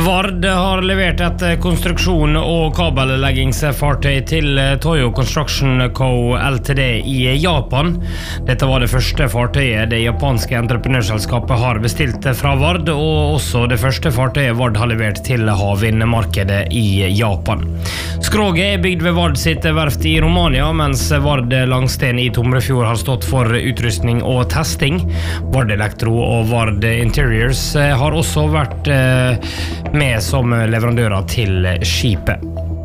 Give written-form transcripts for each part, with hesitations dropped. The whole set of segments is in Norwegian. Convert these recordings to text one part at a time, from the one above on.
Vard har levert et konstruksjon- og kabelleggingsfartøy til Toyo Construction Co. Ltd. I Japan. Dette var det første fartøyet det japanske entreprenørselskapet har bestilt fra Vard, og også det første fartøyet Vard har levert til havvindmarkedet i Japan. Skroget er bygd ved Vard sitt verft i Romania, mens Vard Langsten i Tomrefjord har stått for utrustning og testing. Vard Elektro og Vard Interiors har også vært med som leverandører til skipet.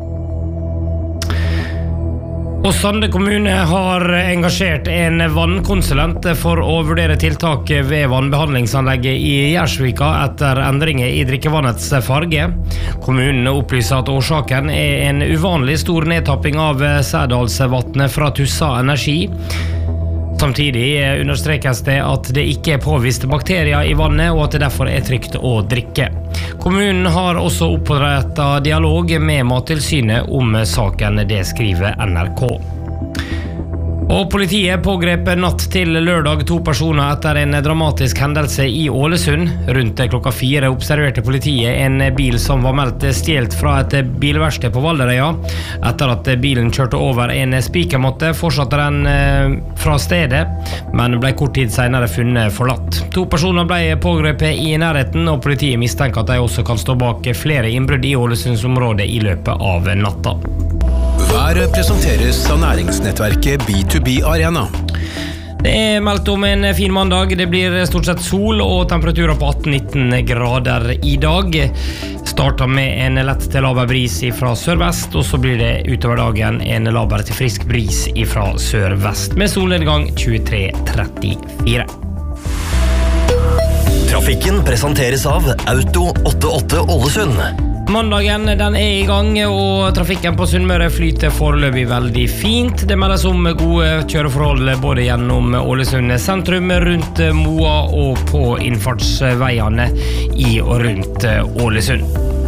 Og Sande kommune har engasjert en vannkonsulent for å vurdere tiltak ved vannbehandlingsanlegget i Gjersvika etter endringer i drikkevannets farge. Kommunen opplyser at årsaken er en uvanlig stor nedtapping av Sædalsvatnet fra Tussa Energi. Samtidig understrekes det at det ikke er påvist bakterier i vannet, og at det derfor er trygt å drikke. Kommunen har også opprettet dialog med Mattilsynet om saken, det skriver NRK. Og politiet pågrep natt til lørdag 2 personer etter en dramatisk hendelse i Ålesund. Rundt klokka 4 observerte politiet en bil som var meldt stjelt fra et bilverksted på Valderøya. Etter at bilen kjørte over en spikermåtte, fortsatte den fra stedet, men ble kort tid senere funnet forlatt. 2 personer ble pågrepet i nærheten, og politiet mistenker at de også kan stå bak flere innbrudd i Ålesundsområdet i løpet av natta. Været presenteres av næringsnettverket B2B Arena. Det er meldt om en fin mandag. Det blir stort sett sol og temperaturer på 18-19 grader i dag. Starter med en lett til laber bris fra sørvest, og så blir det utover dagen en laber til frisk bris fra sørvest, med solnedgang 23:34. Trafikken presenteres av Auto 88 Ålesund. Mandagen den er i gang, og trafikken på Sunnmøre flyter foreløpig veldig fint. Det meldes om gode kjøreforhold både gjennom Ålesund sentrum, rundt Moa og på innfartsveiene i og rundt Ålesund.